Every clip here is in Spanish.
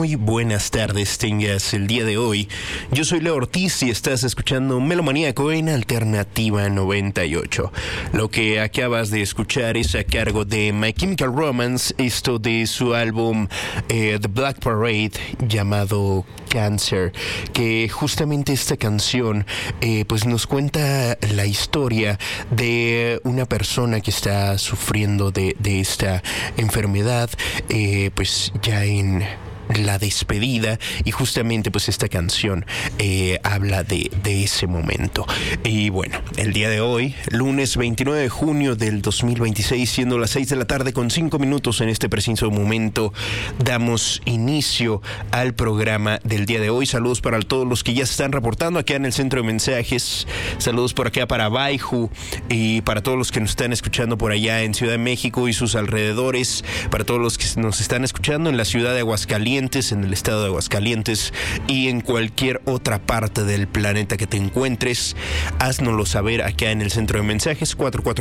muy buenas tardes tengas el día de hoy. Yo soy Leo Ortiz y estás escuchando Melomaníaco en Alternativa 98. Lo que acabas de escuchar es a cargo de My Chemical Romance, esto de su álbum The Black Parade llamado Cancer, que justamente esta canción pues nos cuenta la historia de una persona que está sufriendo de esta enfermedad, pues ya en la despedida, y justamente pues esta canción habla de ese momento. Y bueno, el día de hoy, lunes 29 de junio del 2026, siendo las 6 de la tarde con 5 minutos en este preciso momento, damos inicio al programa del día de hoy. Saludos para todos los que ya se están reportando acá en el centro de mensajes, saludos por acá para Baiju y para todos los que nos están escuchando por allá en Ciudad de México y sus alrededores, para todos los que nos están escuchando en la ciudad de Aguascalientes, en el estado de Aguascalientes y en cualquier otra parte del planeta que te encuentres. Haznoslo saber acá en el centro de mensajes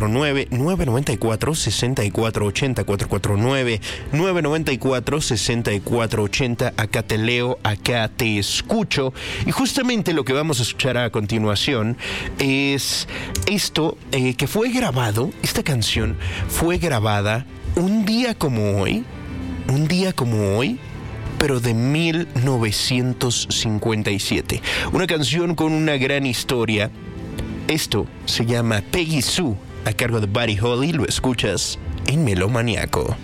449-994-6480, 449-994-6480. Acá te leo, acá te escucho, y justamente lo que vamos a escuchar a continuación es esto que fue grabado. Esta canción fue grabada un día como hoy, pero de 1957. Una canción con una gran historia. Esto se llama Peggy Sue, a cargo de Buddy Holly. Lo escuchas en Melomaníaco.